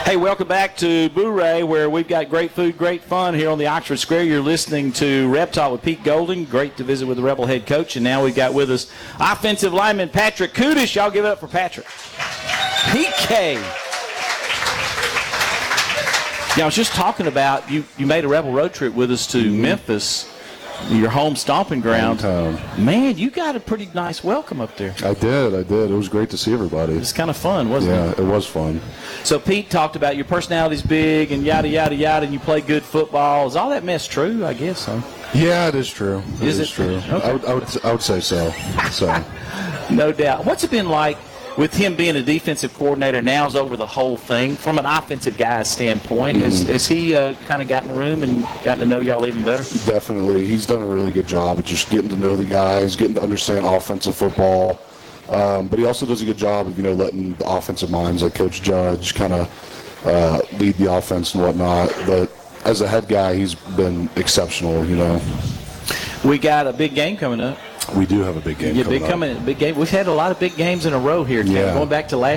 Hey, welcome back to Boo-Ray, where we've got great food, great fun here on the Oxford Square. You're listening to Rep Talk with Pete Golding. Great to visit with the Rebel head coach. And now we've got with us offensive lineman Patrick Kudish. Y'all give it up for Patrick. PK. Yeah, I was just talking about you made a Rebel road trip with us to Memphis, your home stomping ground. Man, you got a pretty nice welcome up there. I did. It was great to see everybody. It's kind of fun, wasn't it? Yeah, it was fun. So Pete talked about your personality's big and yada, yada, yada, and you play good football. Is all that mess true? I guess so. Yeah, it is true. Is it true? Okay. I would say so. No doubt. What's it been like with him being a defensive coordinator? Now's over the whole thing from an offensive guy's standpoint. Has he kind of got in the room and gotten to know y'all even better? Definitely. He's done a really good job of just getting to know the guys, getting to understand offensive football. But he also does a good job of, letting the offensive minds like Coach Judge kind of lead the offense and whatnot. But as a head guy, he's been exceptional, We got a big game coming up. We do have a big game coming up. Big game. We've had a lot of big games in a row here, Yeah. going back to last